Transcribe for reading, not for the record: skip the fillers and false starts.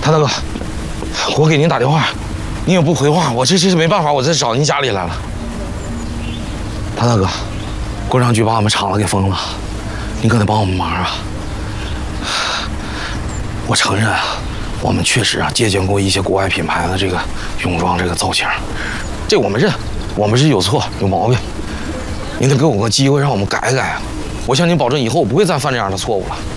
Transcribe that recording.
谭大哥，我给您打电话，您也不回话，我这是没办法，我这找您家里来了。谭大哥，工商局把我们厂子给封了，您可得帮我们忙啊！我承认啊，我们确实啊借鉴过一些国外品牌的这个泳装这个造型，这我们认，我们是有错有毛病，您得给我个机会让我们改改啊！我向您保证，以后我不会再犯这样的错误了。